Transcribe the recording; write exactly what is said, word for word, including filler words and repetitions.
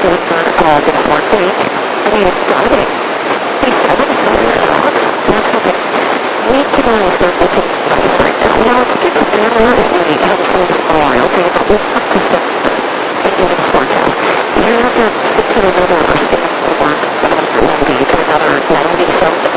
uh, this one week. I mean, it's Friday. twenty-seven, so we're off. That's okay. We can always start looking at price right now. You know, it's good to know as we have things on, okay, but we have to start making this forecast. You have to sit to another or stand for one, another ninety to another ninety, so